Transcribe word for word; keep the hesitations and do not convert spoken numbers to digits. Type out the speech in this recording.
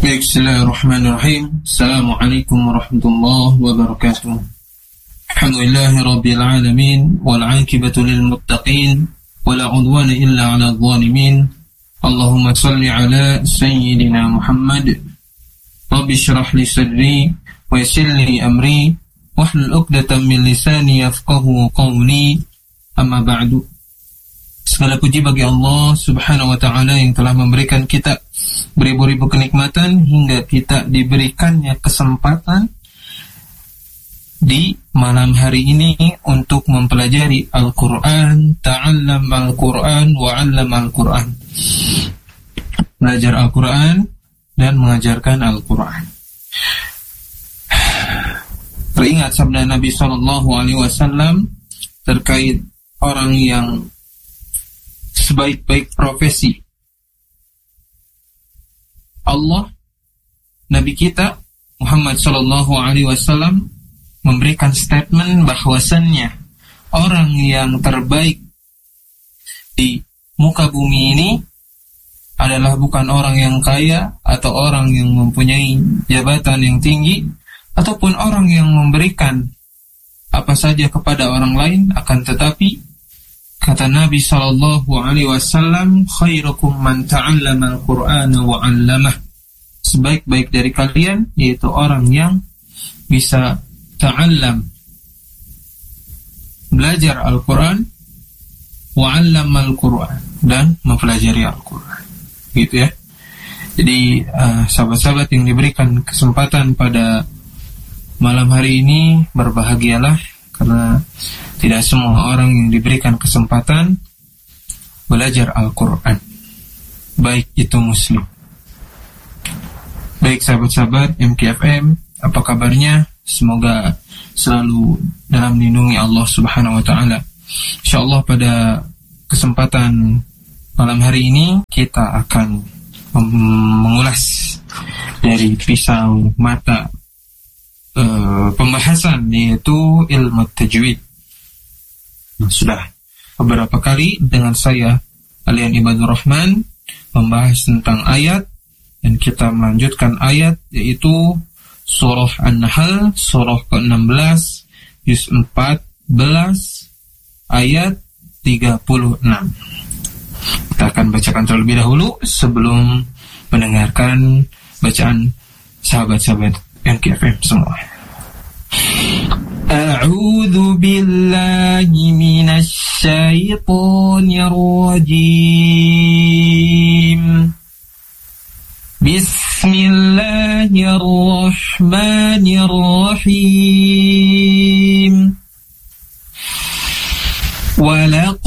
Bismillahirrahmanirrahim. Assalamualaikum warahmatullahi wabarakatuh. Alhamdulillahi rabbil alamin wal 'aqibatu lil muttaqin wala 'udwana illa 'alal zalimin. Allahumma shalli 'ala sayyidina Muhammad. Rabbi shrah li sadri wa yassir li amri wahlul 'uqdatam min lisani yafqahu qawli. Amma ba'du. Segala puji bagi Allah Subhanahu wa ta'ala yang telah memberikan kita beribu-ribu kenikmatan hingga kita diberikannya kesempatan di malam hari ini untuk mempelajari Al-Quran. Ta'allam Al-Quran wa'allam Al-Quran. Belajar Al-Quran dan mengajarkan Al-Quran. Teringat sabda Nabi shallallahu alaihi wasallam terkait orang yang sebaik-baik profesi. Allah, Nabi kita Muhammad sallallahu alaihi wasallam memberikan statement bahwasannya orang yang terbaik di muka bumi ini adalah bukan orang yang kaya atau orang yang mempunyai jabatan yang tinggi ataupun orang yang memberikan apa saja kepada orang lain, akan tetapi kata Nabi sallallahu alaihi wasallam, khairukum man ta'allama al-Qur'ana wa 'allamah. Sebaik-baik dari kalian yaitu orang yang bisa ta'allam, belajar Al-Qur'an, wa 'allama al-Qur'an, dan mempelajari Al-Qur'an. Gitu ya. Jadi uh, sahabat-sahabat yang diberikan kesempatan pada malam hari ini, berbahagialah karena tidak semua orang yang diberikan kesempatan belajar Al-Quran, baik itu muslim. Baik sahabat-sahabat M K F M, apa kabarnya? Semoga selalu dalam lindungi Allah Subhanahu wa ta'ala. InsyaAllah pada kesempatan malam hari ini kita akan mengulas dari pisau mata uh, pembahasan, yaitu ilmu tajwid. Sudah beberapa kali dengan saya Alian Ibadur Rahman membahas tentang ayat, dan kita melanjutkan ayat, yaitu surah An-Nahl, surah ke enam belas, juz empat belas, ayat tiga puluh enam. Kita akan bacakan terlebih dahulu sebelum mendengarkan bacaan sahabat-sahabat M K F M semua. A'udzu billahi minasy syaithanir rajim. Bismillahirrahmanirrahim. Wa